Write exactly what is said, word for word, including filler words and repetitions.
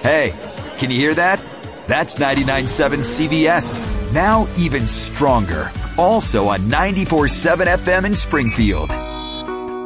Hey, can you hear that? That's ninety-nine point seven C B S. Now even stronger. Also on ninety-four point seven F M in Springfield.